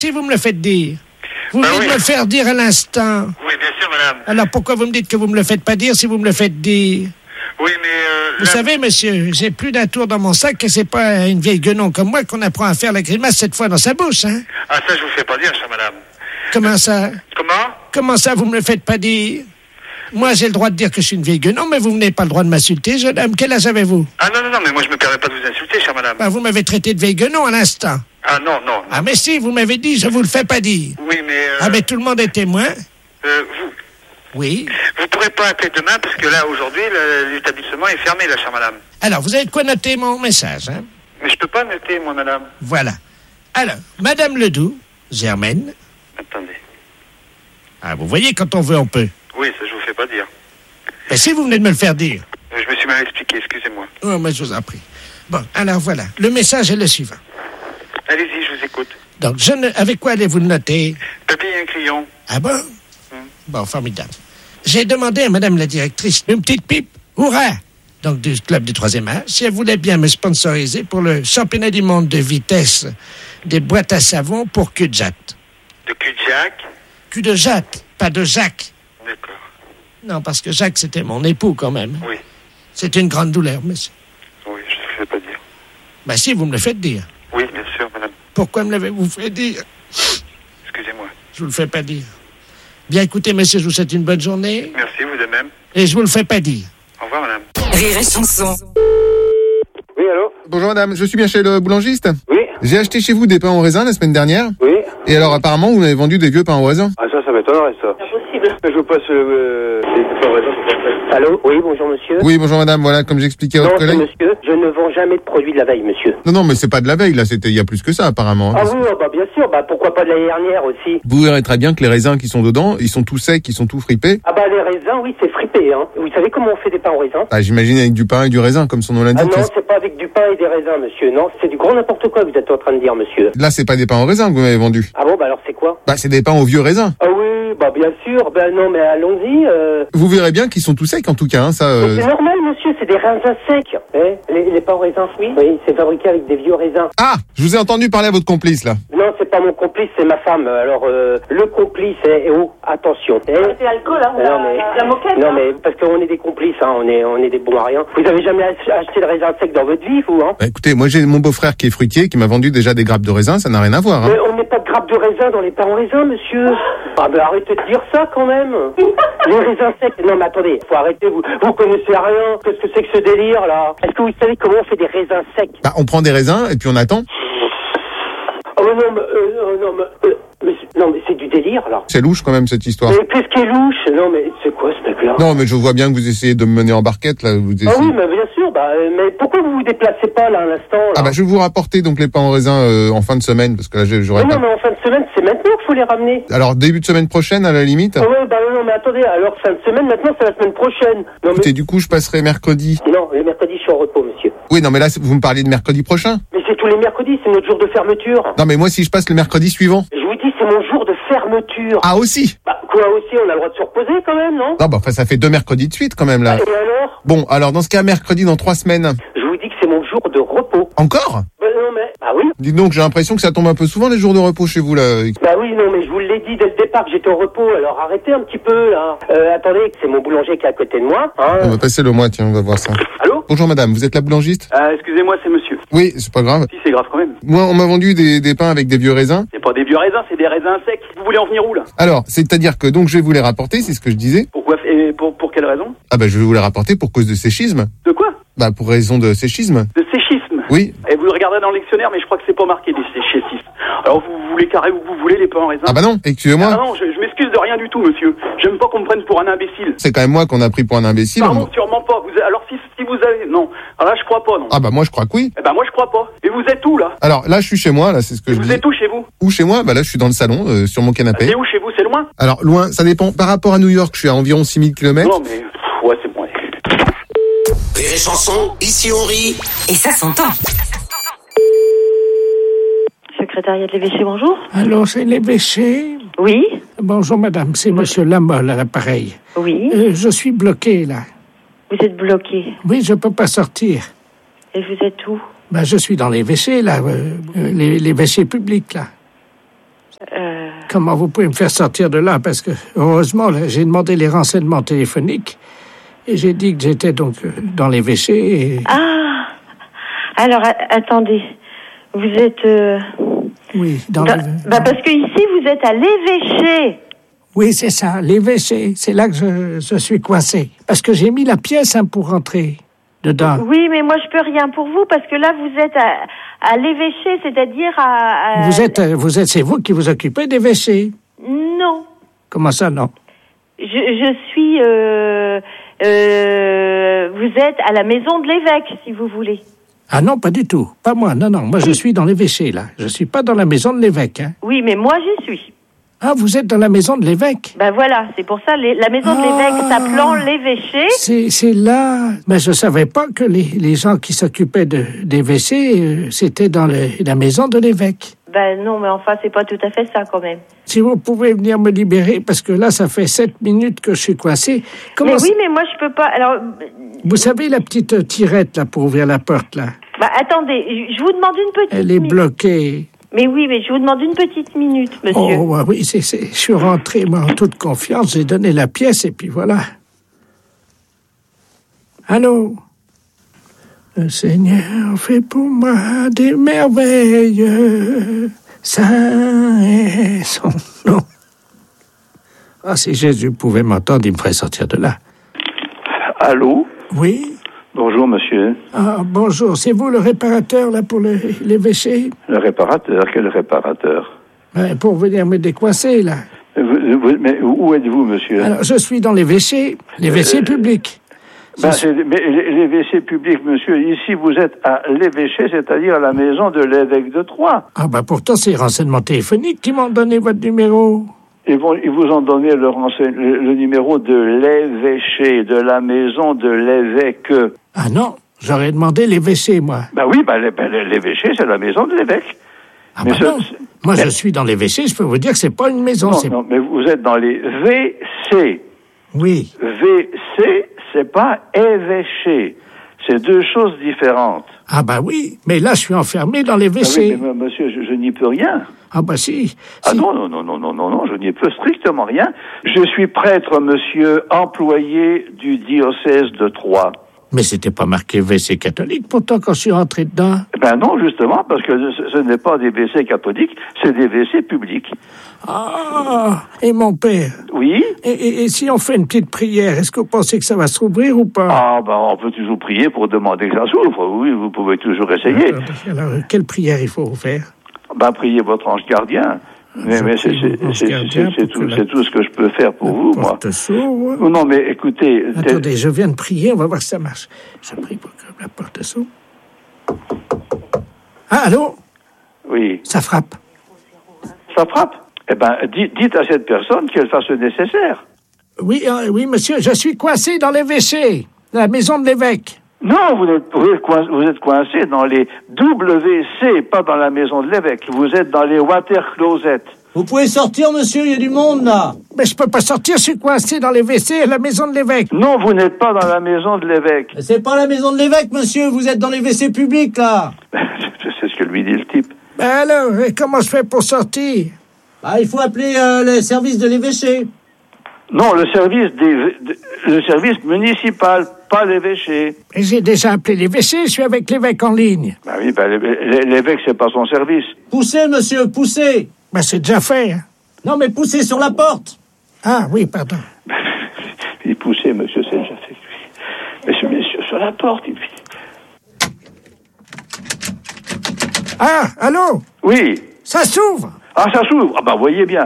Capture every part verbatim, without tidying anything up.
Si vous me le faites dire. Vous bah venez oui. de me le faire dire à l'instant. Oui, bien sûr, madame. Alors pourquoi vous me dites que vous me le faites pas dire si vous me le faites dire? Oui, mais... Euh, Vous là... savez, monsieur, j'ai plus d'un tour dans mon sac et c'est pas une vieille guenon comme moi qu'on apprend à faire la grimace cette fois dans sa bouche, hein? Ah, ça, je vous fais pas dire, chère madame. Comment ça? Comment? Comment ça, vous me le faites pas dire? Moi, j'ai le droit de dire que je suis une vieille guenon, mais vous n'avez pas le droit de m'insulter, jeune homme. Quel âge avez-vous? Ah non, non, non, mais moi, je me permets pas de vous insulter, chère madame. Bah, vous m'avez traité de vieille guenon à l'instant. Ah non, non. non. Ah, mais si, vous m'avez dit, je vous le fais pas dire. Oui, mais... Euh... Ah, mais tout le monde est témoin. Euh, vous... Oui. Vous pourrez pas appeler demain parce que là, aujourd'hui, le- l'établissement est fermé, là, chère madame. Alors, vous avez de quoi noter mon message, hein? Mais je peux pas noter, moi, madame. Voilà. Alors, Madame Ledoux, Germaine. Attendez. Ah, vous voyez, quand on veut, on peut. Oui, ça, je vous fais pas dire. Mais si vous venez de me le faire dire. Euh, Je me suis mal expliqué, excusez-moi. Oh, mais je vous en prie. Bon, alors voilà. Le message est le suivant. Allez-y, je vous écoute. Donc, je ne... avec quoi allez-vous le noter? Papier et un crayon. Ah bon? Bon, formidable. J'ai demandé à Madame la directrice d'une petite pipe, hurrah, donc du club du troisième âge, si elle voulait bien me sponsoriser pour le championnat du monde de vitesse des boîtes à savon pour cul de jatte. De cul-de-jack. Cul de jatte, pas de Jacques. D'accord. Non, parce que Jacques, c'était mon époux quand même. Oui. C'est une grande douleur, monsieur. Oui, je ne fais pas dire. Ben si, vous me le faites dire. Oui, bien sûr, madame. Pourquoi me l'avez-vous fait dire? Excusez-moi. Je vous le fais pas dire. Bien, écoutez, monsieur, je vous souhaite une bonne journée. Merci, vous de même. Et je vous le fais pas dire. Au revoir, madame. Rire et chanson. Oui, allô? Bonjour madame, je suis bien chez le boulangiste. Oui, J'ai acheté chez vous des pains au raisin la semaine dernière. oui. Et alors apparemment vous m'avez vendu des vieux pains au raisin. Ah, ça, ça m'étonnerait, ça. Impossible. Je vous passe le... C'est pas vrai, c'est pas vrai. Allô? Oui, bonjour, monsieur. Oui bonjour madame, voilà comme j'expliquais à Non, votre c'est collègue. monsieur. Je ne vends jamais de produits de la veille, monsieur. Non non mais c'est pas de la veille là, c'était il y a plus que ça apparemment. Ah oui, ah bah bien sûr. Bah pourquoi pas de l'année dernière aussi? Vous verrez très bien que les raisins qui sont dedans, ils sont tout secs, ils sont tout fripés. Ah bah les raisins, oui, c'est fripé, hein. Vous savez comment on fait des pains au raisin? Ah, j'imagine avec du pain et du raisin comme son nom Ah l'indique. non, c'est pas avec du pain et des raisins, monsieur. Non, c'est du grand n'importe quoi que vous êtes en train de dire, monsieur. Là c'est pas des pains au raisin que vous m'avez vendus. Ah bon, bah alors c'est quoi? Bah c'est des pains au vieux raisin. Ah oui, bah bien sûr. Bah non, mais allons-y. Euh... Vous verrez bien qu'ils sont tout secs en tout cas, hein, ça. Mais euh, c'est normal, monsieur, c'est des raisins secs. Eh, les, les pains au raisin, oui. Oui, c'est fabriqué avec des vieux raisins. Ah, je vous ai entendu parler à votre complice là. Non, c'est pas mon complice, c'est ma femme. Alors, euh, le complice, eh, oh, attention. Eh, C'est l'alcool, hein, non, la, mais, la moquette. non, hein. mais parce qu'on est des complices, hein, on est, on est des bons à rien. Vous avez jamais ach- acheté de raisin sec dans votre vie, vous, hein? Bah, écoutez, moi j'ai mon beau-frère qui est fruitier qui m'a vendu déjà des grappes de raisin, ça n'a rien à voir. Hein. Mais on met pas de grappes de raisin dans les pains au raisin, monsieur. Ah ben arrêtez de dire ça quand même. Les raisins secs. Non mais attendez, faut arrêter. Vous, vous connaissez rien. Qu'est-ce que c'est que ce délire là? Est-ce que vous savez comment on fait des raisins secs? Bah on prend des raisins et puis on attend. Oh mais non, mais, euh, non, mais, euh, mais c'est- non mais c'est du délire là. C'est louche quand même cette histoire. Mais qu'est-ce qui est louche? Non mais c'est quoi ce mec-là? Non mais je vois bien que vous essayez de me mener en barquette là. Vous essayez... Ah oui, mais bien sûr. Bah, euh, mais pourquoi vous vous déplacez pas là à l'instant là? Ah bah je vais vous rapporter donc les pains en raisin euh, en fin de semaine parce que là j'ai- j'aurais Mais pas. non, mais en fin de semaine, c'est maintenant qu'il faut les ramener. Alors début de semaine prochaine à la limite. Ah ouais, bah non, mais attendez, alors fin de semaine, maintenant c'est la semaine prochaine. Non mais, Écoutez, du coup je passerai mercredi. non, les mercredis je suis en repos, monsieur. Oui non mais là c'est- vous me parliez de mercredi prochain. Mais c'est tous les mercredis, c'est notre jour de fermeture. Non mais moi si je passe le mercredi suivant. Je vous dis, c'est mon jour de fermeture. Ah aussi. Bah, quoi aussi, on a le droit de se reposer quand même, non? Non bah enfin ça fait deux mercredis de suite quand même là. Et alors? Bon alors dans ce cas mercredi dans trois semaines. Je vous dis que c'est mon jour de repos. Encore? Bah non, mais... Bah oui. Dites donc j'ai l'impression que ça tombe un peu souvent les jours de repos chez vous là. Bah oui, non, mais je vous l'ai dit dès le départ que j'étais au repos, alors arrêtez un petit peu, là. Euh, attendez, c'est mon boulanger qui est à côté de moi, hein. On va passer le mois tiens on va voir ça. Allô? Bonjour madame, vous êtes la boulangiste? Euh, excusez-moi, c'est monsieur. Oui c'est pas grave. Si, c'est grave quand même. Moi on m'a vendu des, des pains avec des vieux raisins. C'est pas des vieux raisins, c'est des raisins secs. Vous voulez en venir où, là? Alors c'est-à-dire que donc je vais vous les rapporter, c'est ce que je disais. Pourquoi? Et pour, pour quelle raison? Ah bah je vais vous les rapporter pour cause de séchisme. De quoi? Bah pour raison de séchisme. De séchisme. Oui. Et vous le regardez dans le dictionnaire, mais je crois que c'est pas marqué des séchismes. Alors vous voulez carrer où vous voulez les pains en raisin? Ah bah non, excusez-moi. Ah non, je, je m'excuse de rien du tout, monsieur. J'aime pas qu'on me prenne pour un imbécile. C'est quand même moi qu'on a pris pour un imbécile. Pardon, sûrement pas. Vous, alors si, si vous avez... Non. Alors là, je crois pas, non. Ah bah moi je crois que oui. Eh ben moi, je crois pas. Et vous êtes où, là? Alors là je suis chez moi, là c'est ce que je Vous dis. êtes où chez vous? Où chez moi? Bah là je suis dans le salon, euh, sur mon canapé. C'est où chez vous? C'est loin? Alors loin, ça dépend. Par rapport à New York, je suis à environ six mille kilomètres. Non, mais... pff, ouais, c'est bon. Rire et chanson, ici on rit. Et ça s'entend. Secrétariat de l'évêché, bonjour. Allô, c'est l'évêché? Oui, Bonjour madame, c'est monsieur Lamolle à l'appareil. oui. Euh, je suis bloqué là. Vous êtes bloqué. Oui, je peux pas sortir. Et vous êtes où? Ben, je suis dans les W C là, euh, euh, les, les W C publics là. Euh... Comment vous pouvez me faire sortir de là? Parce que, heureusement, là, j'ai demandé les renseignements téléphoniques et j'ai dit que j'étais donc euh, dans l'évêché et... Ah! Alors, a- attendez. Vous êtes... Euh... Oui, dans bah, le... bah parce que ici, vous êtes à l'évêché. Oui, c'est ça, l'évêché. C'est là que je, je suis coincé. Parce que j'ai mis la pièce hein, pour rentrer dedans. Oui, mais moi, je peux rien pour vous parce que là, vous êtes à, à l'évêché, c'est-à-dire à... à... Vous êtes, euh, vous êtes, c'est vous qui vous occupez d'évêché. Non. Comment ça, non? Je, je suis... Euh, euh, vous êtes à la maison de l'évêque, si vous voulez. Ah non, pas du tout. Pas moi, non, non. Moi, je suis dans l'évêché, là. Je suis pas dans la maison de l'évêque, hein. Oui, mais moi, j'y suis. Ah, vous êtes dans la maison de l'évêque? Ben voilà, c'est pour ça, les, la maison de Ah. l'évêque s'appelant l'évêché. C'est, c'est là... Mais je savais pas que les, les gens qui s'occupaient de, d'évêché, euh, c'était dans le, la maison de l'évêque. Ben non, mais enfin, c'est pas tout à fait ça, quand même. Si vous pouvez venir me libérer, parce que là, ça fait sept minutes que je suis coincé. Comment Mais oui, ça- mais moi, je peux pas... Alors, Vous savez la petite euh, tirette, là, pour ouvrir la porte, là? bah attendez, je je vous demande une petite Elle est minute. bloquée. Mais oui, mais je vous demande une petite minute, monsieur. Oh, ouais, oui, c'est, c'est, je suis rentré, moi, en toute confiance. J'ai donné la pièce, et puis voilà. Allô? Le Seigneur fait pour moi des merveilles. Saint est son nom. Ah, si Jésus pouvait m'entendre, il me ferait sortir de là. Allô? Oui? Bonjour, monsieur. Ah, bonjour. C'est vous le réparateur, là, pour le, l'évêché? Le réparateur? Quel réparateur? Ben, pour venir me décoincer, là. Vous- vous- mais où êtes-vous, monsieur? Alors, je suis dans l'évêché, l'évêché Euh, public. Ben, Je suis- c'est- mais les les W C publics, monsieur, ici vous êtes à l'évêché, c'est-à-dire à la maison de l'évêque de Troyes. Ah, ben, pourtant, c'est les renseignements téléphoniques qui m'ont donné votre numéro. Ils, vont, ils vous ont donné le, renseign- le, le numéro de l'évêché, de la maison de l'évêque. Ah non, j'aurais demandé l'évêché, moi. Ben oui, ben, l'é- ben, l'évêché, c'est la maison de l'évêque. Ah, Mais ben ce- non. c'est- Moi, mais- je suis dans l'évêché, je peux vous dire que c'est pas une maison. Non, c'est... non, mais vous êtes dans les V C. Oui. V C, c'est pas évêché. C'est deux choses différentes. Ah, ben oui, mais là, je suis enfermé dans Ah l'évêché. oui, mais, mais, monsieur, je, je n'y peux rien. Ah, ben si. Ah si. non, non, non, non, non, non, non, je n'y peux strictement rien. Je suis prêtre, monsieur, employé du diocèse de Troyes. Mais c'était pas marqué V C catholique, pourtant, quand je suis rentré dedans. Ben non, justement, parce que ce, ce n'est pas des W C catholiques, c'est des W C publics. Ah, et mon père. Oui. Et, et- et si on fait une petite prière, est-ce que vous pensez que ça va s'ouvrir ou pas? Ah, ben on peut toujours prier pour demander que ça s'ouvre. Oui, vous pouvez toujours essayer. Alors, alors, quelle prière il faut faire? Ben priez votre ange gardien. Mais, Je mais c'est, prie c'est, mon ange c'est, gardien c'est- c'est pour tout, que la- c'est tout ce que je peux faire pour vous, moi. Porte s'ouvre. Non, mais écoutez... tel- Attendez, je viens de prier, on va voir si ça marche. Je prie pour que la porte s'ouvre. Ah, allô? Oui. Ça frappe. Ça frappe. Eh ben, dites, dites à cette personne qu'elle fasse le nécessaire. Oui, euh, oui, monsieur, je suis coincé dans l'évêché, la maison de l'évêque. Non, vous êtes, vous, êtes coincé, vous êtes coincé dans les W C, pas dans la maison de l'évêque. Vous êtes dans les water closets. Vous pouvez sortir, monsieur, il y a du monde, là. Mais je peux pas sortir, je suis coincé dans les W C à la maison de l'évêque. Non, vous n'êtes pas dans la maison de l'évêque. C'est pas la maison de l'évêque, monsieur, vous êtes dans les W C publics, là. C'est ce que lui dit le type. Ben alors, et comment je fais pour sortir? Ah, il faut appeler euh, le service de l'évêché. Non, le service des, de- le service municipal, pas l'évêché. Et j'ai déjà appelé l'évêché, je suis avec l'évêque en ligne. Ben oui, ben l'é- l'évêque, c'est pas son service. Poussez, monsieur, poussez. Ben c'est déjà fait. Hein. Non, mais poussez sur la porte. Ah oui, pardon. Il poussait, monsieur, c'est déjà fait. Monsieur, monsieur, sur la porte, il... Ah, allô? Oui. Ça s'ouvre? Ah, ça s'ouvre. Ah, ben, voyez bien.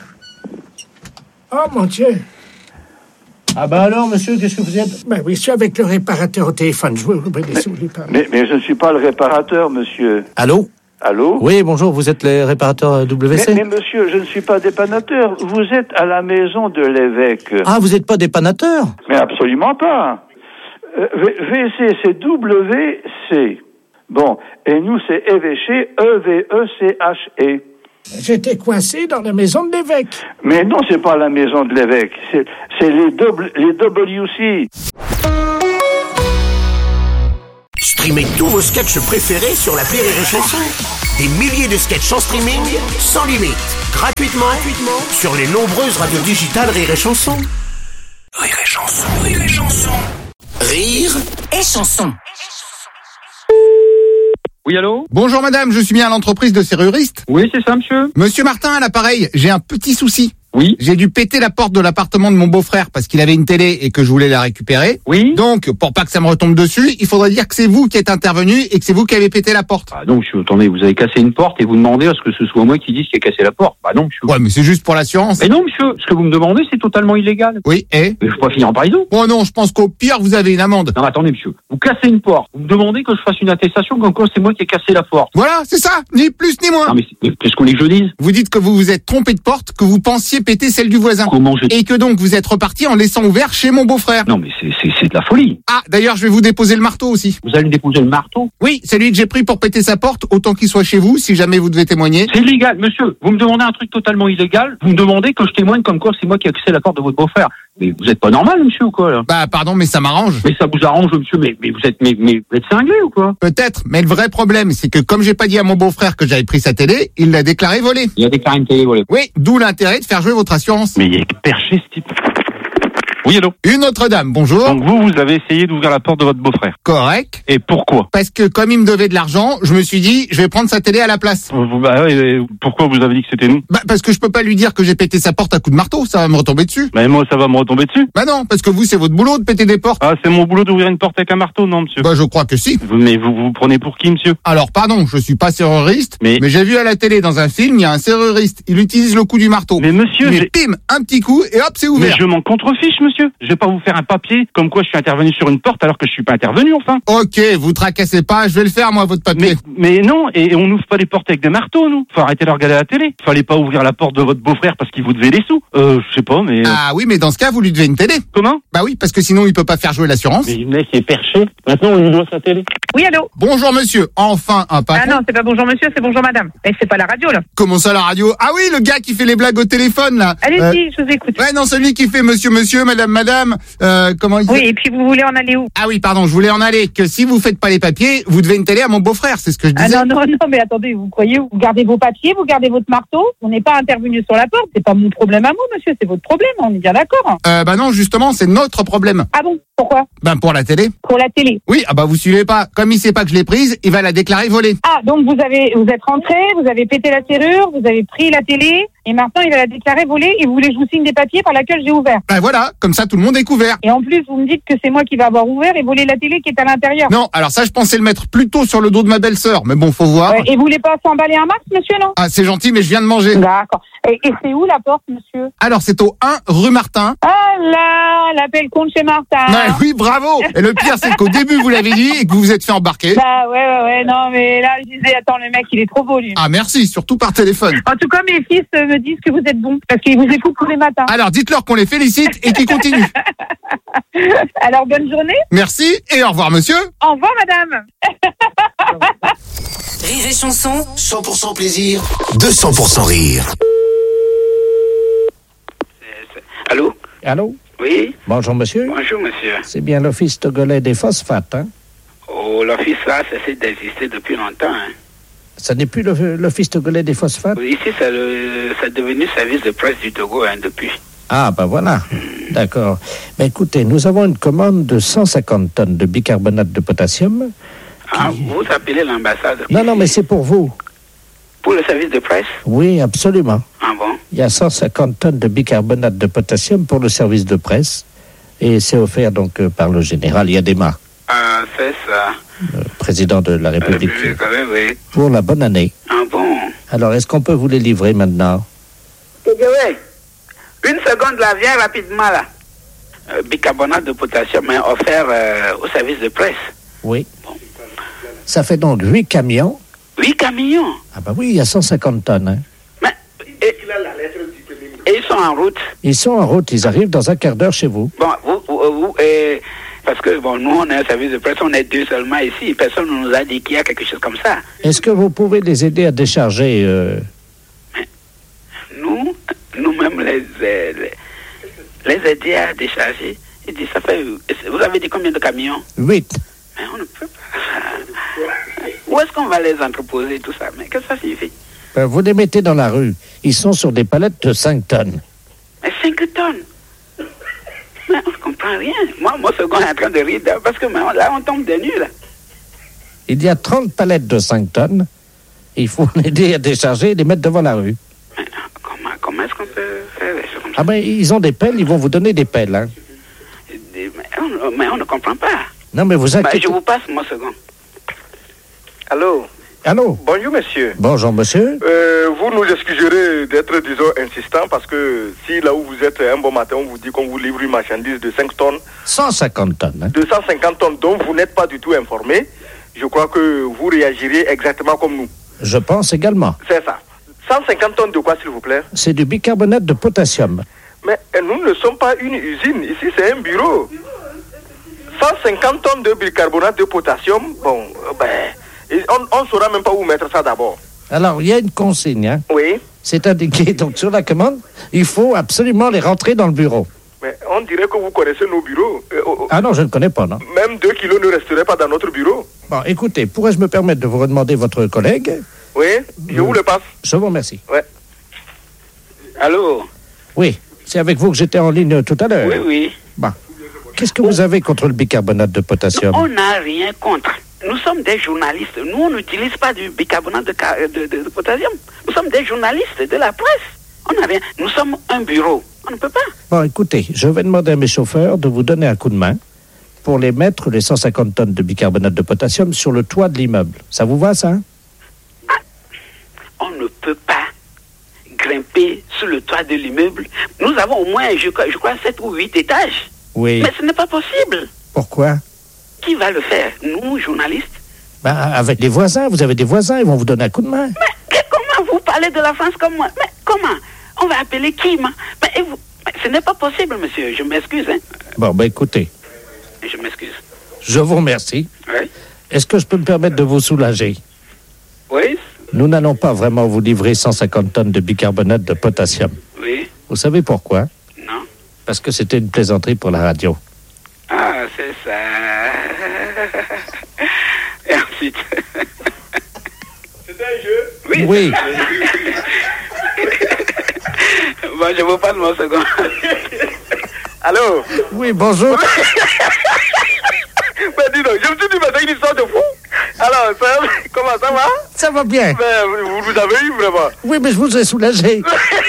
Oh mon Dieu. Ah bah alors, monsieur, qu'est-ce que vous êtes? Ben oui, je suis avec le réparateur au téléphone, je vous obéis si vous voulez parler. Mais, mais je ne suis pas le réparateur, monsieur. Allô? Allô? Oui, bonjour, vous êtes les réparateurs W C? Mais, mais monsieur, je ne suis pas dépanateur. Vous êtes à la maison de l'évêque. Ah, vous n'êtes pas dépanateur? Mais absolument pas. Euh, V- VC, c'est W C. Bon, et nous, c'est évêché, E V E C H E. J'étais coincé dans la maison de l'évêque. Mais non, c'est pas la maison de l'évêque. C'est, c'est les, double, les W C. Streamez tous vos sketchs préférés sur la Rire et Chanson. Des milliers de sketchs en streaming, sans limite, gratuitement, gratuitement sur les nombreuses radios digitales Rire et Chanson. Rire et Chanson, Rire et Chanson. Rire et Chanson. Oui, allô? Bonjour madame, je suis bien à l'entreprise de serruriste. Oui, c'est ça, monsieur. Monsieur Martin à l'appareil, j'ai un petit souci. Oui. J'ai dû péter la porte de l'appartement de mon beau-frère parce qu'il avait une télé et que je voulais la récupérer. Oui. Donc, pour pas que ça me retombe dessus, il faudrait dire que c'est vous qui êtes intervenu et que c'est vous qui avez pété la porte. Ah non, monsieur, attendez, vous avez cassé une porte et vous demandez à ce que ce soit moi qui dise qui a cassé la porte. Bah non, monsieur. Ouais, mais c'est juste pour l'assurance. Mais non, monsieur, ce que vous me demandez, c'est totalement illégal. Oui, et? Mais je peux pas finir en prison. Bon non, je pense qu'au pire, vous avez une amende. Non, mais attendez, monsieur. Vous cassez une porte. Vous me demandez que je fasse une attestation comme quoi c'est moi qui ai cassé la porte. Voilà, c'est ça, ni plus ni moins. Non, mais c'est- qu'est-ce qu'on voulait que je dise? Vous dites que vous vous êtes trompé de porte, que vous pensiez péter celle du voisin. Comment je... Et que donc vous êtes reparti en laissant ouvert chez mon beau-frère. Non, mais c'est, c'est, c'est de la folie. Ah, d'ailleurs, je vais vous déposer le marteau aussi. Vous allez me déposer le marteau? Oui, celui que j'ai pris pour péter sa porte, autant qu'il soit chez vous, si jamais vous devez témoigner. C'est illégal, monsieur. Vous me demandez un truc totalement illégal. Vous me demandez que je témoigne comme quoi c'est moi qui ai cassé la porte de votre beau-frère. Mais vous êtes pas normal, monsieur, ou quoi, là? Bah, pardon, mais ça m'arrange. Mais ça vous arrange, monsieur, mais, mais vous êtes, mais, mais vous êtes cinglé ou quoi? Peut-être, mais le vrai problème, c'est que comme j'ai pas dit à mon beau-frère que j'avais pris sa télé, il l'a déclaré volée. Il a déclaré une télé volée. Oui, d'où l'intérêt de faire jouer votre assurance. Mais il est perché, ce type. Oui, allô? Une autre dame, bonjour. Donc vous, vous avez essayé d'ouvrir la porte de votre beau-frère. Correct. Et pourquoi? Parce que comme il me devait de l'argent, je me suis dit, je vais prendre sa télé à la place. Vous- Bah ouais, et pourquoi vous avez dit que c'était nous? Bah, parce que je peux pas lui dire que j'ai pété sa porte à coups de marteau, ça va me retomber dessus. Bah moi, ça va me retomber dessus. Bah non, parce que vous, c'est votre boulot de péter des portes. Ah, c'est mon boulot d'ouvrir une porte avec un marteau, non, monsieur? Bah, je crois que si. Vous- Mais vous vous prenez pour qui, monsieur? Alors, pardon, je suis pas serruriste, Mais- mais j'ai vu à la télé dans un film, il y a un serruriste, il utilise le coup du marteau. Mais monsieur, Mais j'ai- pim, un petit coup, et hop, c'est mais ouvert. je m'en contrefiche, monsieur. Je vais pas vous faire un papier comme quoi je suis intervenu sur une porte alors que je suis pas intervenu, enfin. Ok, vous tracassez pas, je vais le faire, moi, votre Mais, papier. mais non, et on n'ouvre pas les portes avec des marteaux, nous. Faut arrêter de regarder la télé. Fallait pas ouvrir la porte de votre beau-frère parce qu'il vous devait des sous. Euh, je sais pas, mais... Ah oui, mais dans ce cas, vous lui devez une télé. Comment? Bah oui, parce que sinon, il peut pas faire jouer l'assurance. Mais le mec est perché. Maintenant, on lui doit sa télé. Oui, allô? Bonjour monsieur, enfin un patron. Ah non, c'est pas bonjour monsieur, c'est bonjour madame. Et c'est pas la radio, là. Comment ça la radio? Ah oui, le gars qui fait les blagues au téléphone là. Allez-y, Euh, je vous écoute. Ouais, non, celui qui fait monsieur, monsieur, madame, madame. Euh, comment il Oui, et puis vous voulez en aller où? Ah oui, pardon, je voulais en aller. Que si vous faites pas les papiers, vous devez une télé à mon beau-frère, c'est ce que je Ah disais. non, non, non, mais attendez, vous croyez où? Vous gardez vos papiers, vous gardez votre marteau. On n'est pas intervenu sur la porte. C'est pas mon problème à moi, monsieur, c'est votre problème, on est bien d'accord. Euh, bah non, justement, c'est notre problème. Ah bon? Pourquoi? Ben pour la télé. Pour la télé. Oui, ah bah vous suivez pas. Comme il sait pas que je l'ai prise, il va la déclarer volée. Ah, donc vous avez, vous êtes rentré, vous avez pété la serrure, vous avez pris la télé, et maintenant il va la déclarer volée, et vous voulez que je vous signe des papiers par laquelle j'ai ouvert. Ben voilà, comme ça tout le monde est couvert. Et en plus, vous me dites que c'est moi qui vais avoir ouvert et volé la télé qui est à l'intérieur. Non, alors ça je pensais le mettre plutôt sur le dos de ma belle-sœur, mais bon, faut voir. Ouais, et vous voulez pas s'emballer un max, monsieur, non? Ah, c'est gentil, mais je viens de manger. D'accord. Et, et c'est où la porte, monsieur? Alors c'est au un rue Martin. Ah là, l'appel compte chez Martin. Ouais, oui, bravo. Et le pire, c'est qu'au début, vous l'avez dit et que vous vous êtes fait embarquer. Bah ouais, ouais, ouais, non, mais là, je disais, attends, le mec, il est trop beau, lui. Ah, merci, surtout par téléphone. En tout cas, mes fils euh, me disent que vous êtes bons, parce qu'ils vous écoutent tous les matins. Alors, dites-leur qu'on les félicite et qu'ils continuent. Alors, bonne journée. Merci et au revoir, monsieur. Au revoir, madame. Rire et Chanson, cent pour cent plaisir, deux cents pour cent rire. Allô? Allô? Oui? Bonjour, monsieur. Bonjour, monsieur. C'est bien l'Office togolais des phosphates, hein? Oh, l'office là, ça cesse d'exister depuis longtemps. Hein. Ça n'est plus le- l'Office togolais des phosphates? Ici, c'est le, c'est devenu service de presse du Togo hein, depuis. Ah, ben voilà. D'accord. Mais écoutez, nous avons une commande de cent cinquante tonnes de bicarbonate de potassium. Ah, vous appelez l'ambassade? Non, non, mais c'est pour vous. Pour le service de presse? Oui, absolument. Ah bon? Il y a cent cinquante tonnes de bicarbonate de potassium pour le service de presse. Et c'est offert donc euh, par le général Yadema, Ah, c'est ça. le président de la République, Euh, oui, oui. pour la bonne année. Ah bon? Alors, est-ce qu'on peut vous les livrer maintenant? Oui. Une seconde là, viens rapidement là. Euh, bicarbonate de potassium est offert euh, au service de presse. Oui. Ça fait donc huit camions. Huit camions? Ah ben oui, il y a cent cinquante tonnes. Hein. Mais, et, et ils sont en route. Ils sont en route, ils arrivent dans un quart d'heure chez vous. Bon, vous, vous, vous et, parce que bon, nous on est un service de presse, on est deux seulement ici. Personne ne nous a dit qu'il y a quelque chose comme ça. Est-ce que vous pouvez les aider à décharger euh... Nous, nous-mêmes les, les, les aider à décharger. Il dit, ça fait, vous avez dit combien de camions? Huit. Mais on ne peut pas. Où est-ce qu'on va les entreposer, tout ça? Mais qu'est-ce que ça signifie? Ben, vous les mettez dans la rue. Ils sont sur des palettes de cinq tonnes. Mais cinq tonnes? Mais on ne comprend rien. Moi, mon second est en train de rire parce que là, on tombe des nues, là. Il y a trente palettes de cinq tonnes. Il faut les à décharger et les mettre devant la rue. Mais comment, comment est-ce qu'on peut faire des choses comme ça? Ah ben, ils ont des pelles, ils vont vous donner des pelles, hein. Mais on, mais on ne comprend pas. Non, mais vous inquiétez... Bah, je vous passe mon second. Allô? Allô? Bonjour, monsieur. Bonjour, monsieur. Euh, vous nous excuserez d'être, disons, insistant, parce que si là où vous êtes un bon matin, on vous dit qu'on vous livre une marchandise de cinq tonnes... cent cinquante tonnes, hein. deux cent cinquante tonnes dont vous n'êtes pas du tout informé, je crois que vous réagiriez exactement comme nous. Je pense également. C'est ça. cent cinquante tonnes de quoi, s'il vous plaît? C'est du bicarbonate de potassium. Mais nous ne sommes pas une usine. Ici, c'est un bureau. cent cinquante tonnes de bicarbonate de potassium, bon, euh, ben... On ne saura même pas où mettre ça d'abord. Alors, il y a une consigne, hein? Oui. C'est indiqué, donc sur la commande, il faut absolument les rentrer dans le bureau. Mais on dirait que vous connaissez nos bureaux. Euh, oh, ah non, je ne connais pas, non. Même deux kilos ne resteraient pas dans notre bureau. Bon, écoutez, pourrais-je me permettre de vous redemander votre collègue? Oui, je euh, vous le passe. Je vous remercie. Ouais. Allô? Oui, c'est avec vous que j'étais en ligne tout à l'heure. Oui, oui. Bon. Qu'est-ce que vous avez contre le bicarbonate de potassium? On n'a rien contre. Nous sommes des journalistes. Nous, on n'utilise pas du bicarbonate de, de, de, de potassium. Nous sommes des journalistes de la presse. On n'a rien. Nous sommes un bureau. On ne peut pas. Bon, écoutez, je vais demander à mes chauffeurs de vous donner un coup de main pour les mettre, les cent cinquante tonnes de bicarbonate de potassium, sur le toit de l'immeuble. Ça vous va, ça? Ah, on ne peut pas grimper sur le toit de l'immeuble. Nous avons au moins, je, je crois, sept ou huit étages. Oui. Mais ce n'est pas possible. Pourquoi? Qui va le faire? Nous, journalistes? Ben, avec les voisins. Vous avez des voisins, ils vont vous donner un coup de main. Mais comment vous parlez de la France comme moi? Mais comment? On va appeler qui? Mais, et vous, mais ce n'est pas possible, monsieur. Je m'excuse. Hein. Bon, ben écoutez. Je m'excuse. Je vous remercie. Oui. Est-ce que je peux me permettre de vous soulager? Oui. Nous n'allons pas vraiment vous livrer cent cinquante tonnes de bicarbonate de potassium. Oui. Vous savez pourquoi? Non. Parce que c'était une plaisanterie pour la radio. Ah, c'est ça. Et ensuite... C'était un jeu? Oui. Oui. Bon, je vous passe mon second. Allô? Oui, bonjour. Mais dis donc, je me suis dit, mais c'est une histoire de fou. Alors, ça, comment ça va? Ça va bien. Mais vous, vous avez eu vraiment? Oui, mais je vous ai soulagé.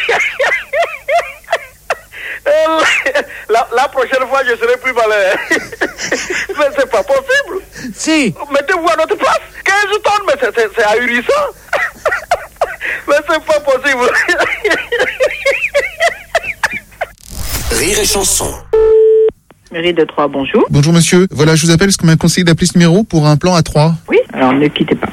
La, la prochaine fois, je serai plus malin. Mais c'est pas possible. Si. Mettez-vous à notre place. quinze tonnes, mais c'est, c'est, c'est ahurissant. Mais c'est pas possible. Rire et chanson. Mairie de Troyes, bonjour. Bonjour monsieur. Voilà, je vous appelle parce qu'on m'a conseillé d'appeler ce numéro pour un plan à Troyes. Oui, alors ne quittez pas.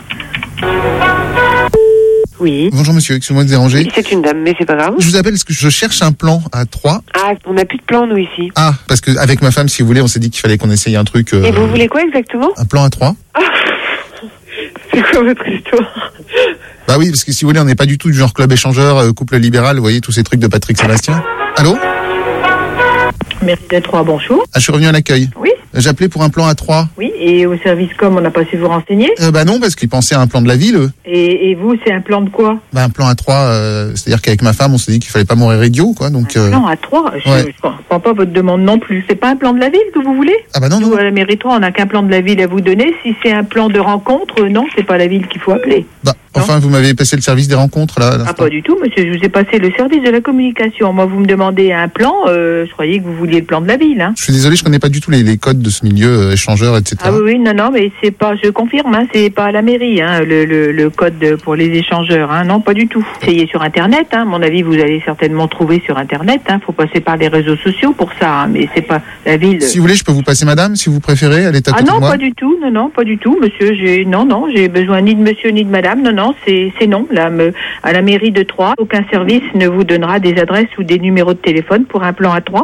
Oui. Bonjour monsieur, excusez-moi de déranger. Oui, c'est une dame, mais c'est pas grave. Je vous appelle parce que je cherche un plan à Troyes. Ah, on n'a plus de plan, nous, ici. Ah, parce que avec ma femme, si vous voulez, on s'est dit qu'il fallait qu'on essaye un truc... Euh, Et vous voulez quoi exactement? Un plan à Troyes. Ah, c'est quoi votre histoire? Bah oui, parce que si vous voulez, on n'est pas du tout du genre club échangeur, euh, couple libéral, vous voyez, tous ces trucs de Patrick Sébastien. Allô? Mairie de Troyes, bonjour. Ah, je suis revenu à l'accueil. Oui. J'appelais pour un plan à Troyes. Oui, et au service com, on n'a pas su vous renseigner? euh, Bah non, parce qu'ils pensaient à un plan de la ville, eux. Et, et vous, c'est un plan de quoi? Bah un plan à Troyes, euh, c'est-à-dire qu'avec ma femme, on s'est dit qu'il fallait pas mourir idiot, quoi, donc... Un euh... plan à Troyes? Je ouais. ne comprends pas votre demande non plus. C'est pas un plan de la ville que vous voulez? Ah bah non, non. Nous, à la mairie de Troyes, on n'a qu'un plan de la ville à vous donner. Si c'est un plan de rencontre, euh, non, c'est pas la ville qu'il faut appeler. Bah, enfin, vous m'avez passé le service des rencontres, là. Ah, pas du tout, monsieur. Je vous ai passé le service de la communication. Moi, vous me demandez un plan. Euh, je croyais que vous vouliez le plan de la ville, hein. Je suis désolé, je connais pas du tout les, les codes de ce milieu euh, échangeur, et cetera. Ah oui, oui, non, non, mais c'est pas, je confirme, hein, c'est pas à la mairie, hein, le, le, le code de- pour les échangeurs, hein, non, pas du tout. Essayez sur Internet, hein, à mon avis, vous allez certainement trouver sur Internet, hein, faut passer par les réseaux sociaux pour ça, hein, mais c'est pas la ville. Si vous voulez, je peux vous passer madame, si vous préférez, elle est à Ah côté non, de moi. pas du tout, non, non, pas du tout, monsieur, j'ai, non, non, j'ai besoin ni de monsieur ni de madame, non, non, c'est, c'est non, là, me, à la mairie de Troyes, aucun service ne vous donnera des adresses ou des numéros de téléphone pour un plan à Troyes.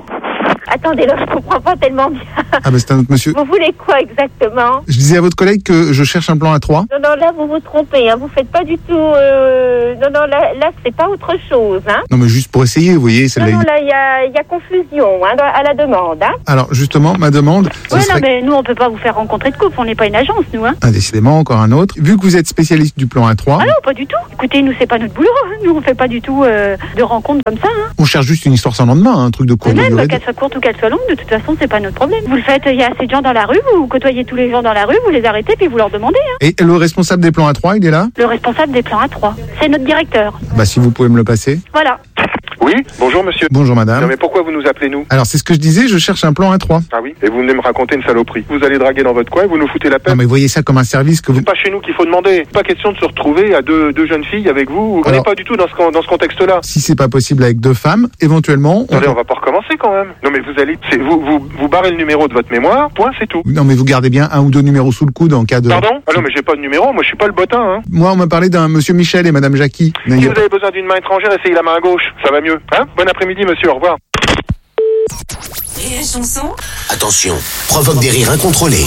Attendez, là, je comprends pas tellement bien. Ah, bah, c'est un autre monsieur. Vous voulez quoi exactement? Je disais à votre collègue que je cherche un plan A trois. Non, non, là, vous vous trompez, hein. Vous faites pas du tout... Euh... Non, non, là, là c'est pas autre chose, hein. Non, mais juste pour essayer, vous voyez. C'est non, la... non, là, il y a, y a confusion, hein, à la demande, hein. Alors, justement, ma demande... Oui, serait... non, mais nous, on peut pas vous faire rencontrer de couple. On n'est pas une agence, nous, hein. Ah, décidément, encore un autre. Vu que vous êtes spécialiste du plan A trois... Ah non, pas du tout. Écoutez, nous, c'est pas notre boulot, hein. Nous, on fait pas du tout euh, de rencontres comme ça, hein. On cherche juste une histoire sans lendemain, hein, un truc de courte Même, durée. qu'elle soit courte ou qu'elle soit longue, de toute façon, c'est pas notre problème. Vous le faites, il y a assez de gens dans la rue, vous côtoyez tous les gens dans la rue, vous les arrêtez, puis vous leur demandez, hein. Et le responsable des plans A trois, il est là? Le responsable des plans A trois, c'est notre directeur. Bah, si vous pouvez me le passer. Voilà. Oui, bonjour monsieur. Bonjour madame. Non mais pourquoi vous nous appelez nous? Alors c'est ce que je disais, je cherche un plan A trois. Ah oui. Et vous venez me raconter une saloperie. Vous allez draguer dans votre coin et vous nous foutez la paix. Non mais voyez ça comme un service que vous... C'est pas chez nous qu'il faut demander. Pas question de se retrouver à deux, deux jeunes filles avec vous. On Alors... n'est pas du tout dans ce, dans ce contexte-là. Si c'est pas possible avec deux femmes, éventuellement... On... Allez, on va pas recommencer quand même. Non mais vous allez... C'est, vous, vous, vous barrez le numéro de votre mémoire, point, c'est tout. Non mais vous gardez bien un ou deux numéros sous le coude en cas de... Pardon? Ah non mais j'ai pas de numéro, moi je suis pas le bottin, hein. Moi on m'a parlé d'un monsieur Michel et madame Jackie. Si vous avez besoin d'une main étrangère, essayez la main à gauche. Ça va mieux. Hein? Bon après-midi monsieur, au revoir. Rire et chanson. Attention, provoque des rires incontrôlés.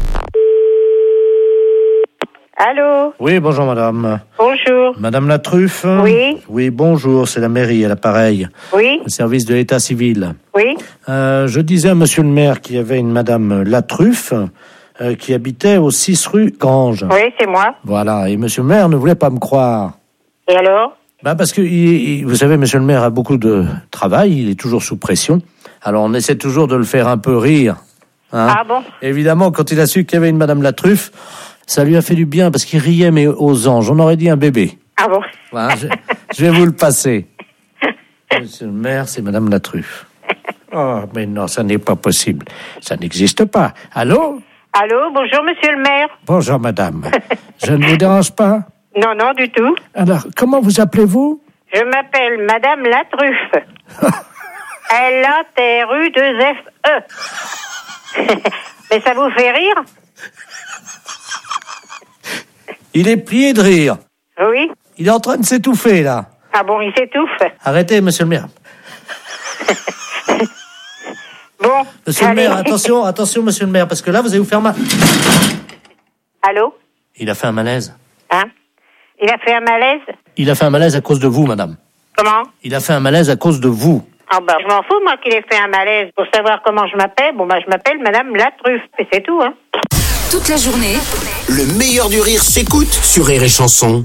Allô? Oui, bonjour madame. Bonjour. Madame la Truffe? Oui. Oui, bonjour, c'est la mairie à l'appareil. Oui. Le service de l'état civil. Oui. Euh, je disais à monsieur le maire qu'il y avait une madame la Truffe euh, qui habitait au six rue Gange. Oui, c'est moi. Voilà, et monsieur le maire ne voulait pas me croire. Et alors? Bah parce que, il, il, vous savez, monsieur le maire a beaucoup de travail, il est toujours sous pression. Alors on essaie toujours de le faire un peu rire. Hein. Ah bon? Évidemment, quand il a su qu'il y avait une madame la Truffe, ça lui a fait du bien parce qu'il riait mais aux anges. On aurait dit un bébé. Ah bon? Voilà, je, je vais vous le passer. Monsieur le maire, c'est madame la Truffe. Oh, mais non, ça n'est pas possible. Ça n'existe pas. Allô? Allô, bonjour monsieur le maire. Bonjour madame. Je ne vous dérange pas? Non, non, du tout. Alors, comment vous appelez-vous? Je m'appelle Madame la Truffe. L A T R U deux F E. Mais ça vous fait rire? Il est plié de rire. Oui. Il est en train de s'étouffer, là. Ah bon, il s'étouffe? Arrêtez, monsieur le maire. Bon. Monsieur allez. le maire, attention, attention, monsieur le maire, parce que là, vous allez vous faire mal. Allô? Il a fait un malaise. Hein? Il a fait un malaise? Il a fait un malaise à cause de vous, madame. Comment? Il a fait un malaise à cause de vous. Ah bah, je m'en fous, moi, qu'il ait fait un malaise. Pour savoir comment je m'appelle, bon bah, je m'appelle Madame la Truffe. Et c'est tout, hein. Toute la journée, le meilleur du rire s'écoute sur Rire et Chanson.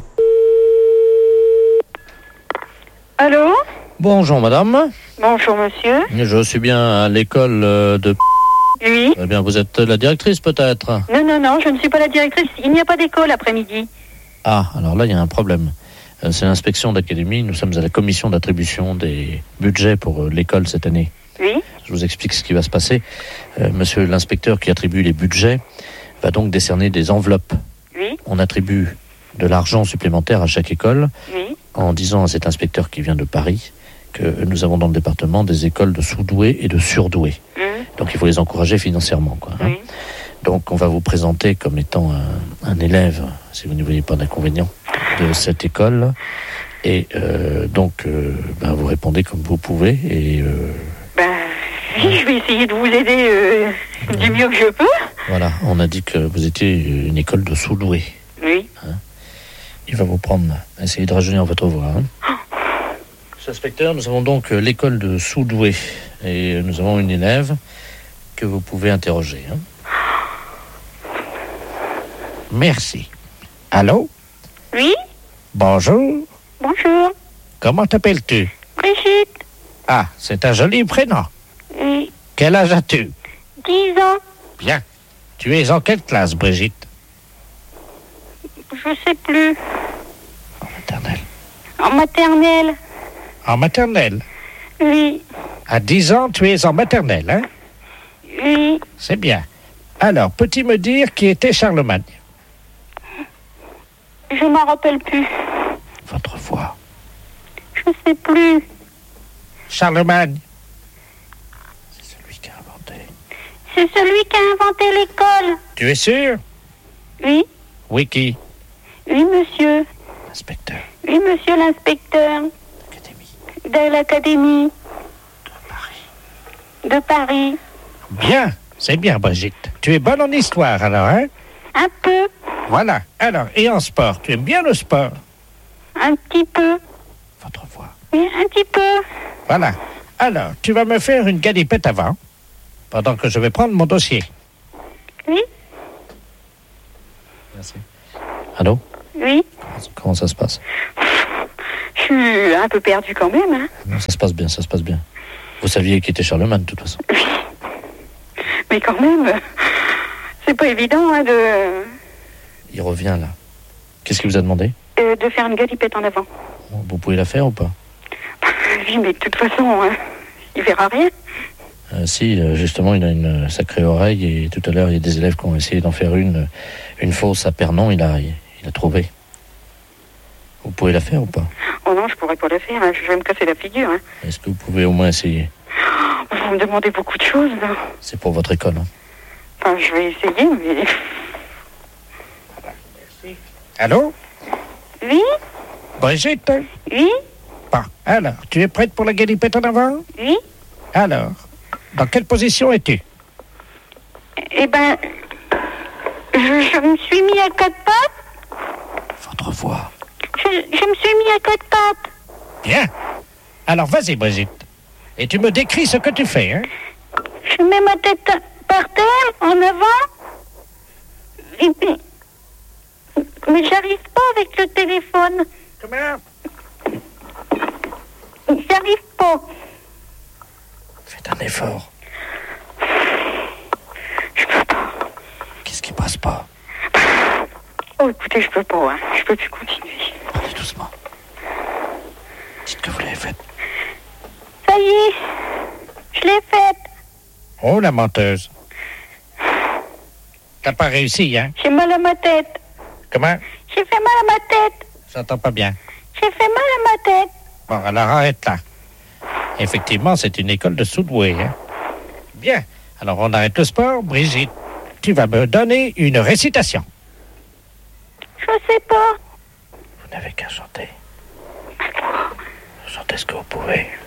Allô? Bonjour, madame. Bonjour, monsieur. Je suis bien à l'école de... Oui. Eh bien, vous êtes la directrice, peut-être? Non, non, non, je ne suis pas la directrice. Il n'y a pas d'école après-midi. Ah, alors là, il y a un problème. Euh, c'est l'inspection d'académie. Nous sommes à la commission d'attribution des budgets pour euh, l'école cette année. Oui. Je vous explique ce qui va se passer. Euh, monsieur l'inspecteur qui attribue les budgets va donc décerner des enveloppes. Oui. On attribue de l'argent supplémentaire à chaque école, oui, en disant à cet inspecteur qui vient de Paris que nous avons dans le département des écoles de sous-doués et de surdoués. mmh. Donc il faut les encourager financièrement, quoi, hein. Oui. Donc on va vous présenter comme étant un, un élève, si vous ne voyez pas d'inconvénient, de cette école. Et euh, donc euh, ben, vous répondez comme vous pouvez. Et euh, Ben, je vais essayer de vous aider euh, du mieux que je peux. voilà, on a dit que vous étiez une école de sous-doués. Oui. Hein. Il va vous prendre, essayez de rajeunir votre voix. Hein. Monsieur l'inspecteur, nous avons donc l'école de sous-doués. Et nous avons une élève que vous pouvez interroger. Hein. Merci. Allô? Oui? Bonjour. Bonjour. Comment t'appelles-tu? Brigitte. Ah, c'est un joli prénom. Oui. Quel âge as-tu? dix ans. Bien. Tu es en quelle classe, Brigitte? Je sais plus. En maternelle. En maternelle. En maternelle? Oui. À dix ans, tu es en maternelle, hein? Oui. C'est bien. Alors, peux-tu me dire qui était Charlemagne? Je m'en rappelle plus. Votre voix. Je sais plus. Charlemagne. C'est celui qui a inventé l'école. Tu es sûr? Oui. Oui, qui? Oui, monsieur. L'inspecteur. Oui, monsieur l'inspecteur. L'académie. De l'académie. De Paris. de Paris. Bien, c'est bien, Brigitte. Tu es bonne en histoire, alors, hein? Un peu. Voilà. Alors, et en sport, tu aimes bien le sport? Un petit peu. Votre voix. Oui, un petit peu. Voilà. Alors, tu vas me faire une galipette avant, pendant que je vais prendre mon dossier. Oui. Merci. Allô? Oui. Comment ça se passe? Je suis un peu perdue quand même, hein. Non, ça se passe bien, ça se passe bien. Vous saviez qui était Charlemagne, de toute façon. Oui. Mais quand même, c'est pas évident, hein, de... Il revient, là. Qu'est-ce qu'il vous a demandé? euh, de faire une galipette en avant. Vous pouvez la faire ou pas? Oui, mais de toute façon, hein, il verra rien. Euh, si, euh, justement, il a une sacrée oreille et tout à l'heure, il y a des élèves qui ont essayé d'en faire une, une fausse à Pernon, il a, il, il a trouvé. Vous pouvez la faire ou pas? Oh non, je pourrais pas la faire, hein, je vais me casser la figure. Hein. Est-ce que vous pouvez au moins essayer? Vous me demandez beaucoup de choses, là. C'est pour votre école, hein. Enfin, je vais essayer, mais... Merci. Allô? Oui? Brigitte? Oui? Bon, alors, tu es prête pour la galipette en avant? Oui? Alors, dans quelle position es-tu? Eh ben, je, je me suis mis à quatre pattes. Votre voix. Je, je me suis mis à quatre pattes. Bien. Alors, vas-y, Brigitte. Et tu me décris ce que tu fais, hein? Je mets ma tête par terre, en avant. Et puis... Mais j'arrive pas avec le téléphone. Comment? J'arrive pas. Faites un effort. Je peux pas. Qu'est-ce qui passe pas? Oh, écoutez, je peux pas, hein. Je peux plus continuer. Parlez doucement. Dites que vous l'avez faite. Ça y est, je l'ai faite. Oh, la menteuse. T'as pas réussi, hein? J'ai mal à ma tête. Comment? J'ai fait mal à ma tête. J'entends pas bien. J'ai fait mal à ma tête. Bon, alors arrête là. Effectivement, c'est une école de Soudway, hein? Bien. Alors, on arrête le sport. Brigitte, tu vas me donner une récitation. Je sais pas. Vous n'avez qu'à chanter. Chantez ce que vous pouvez.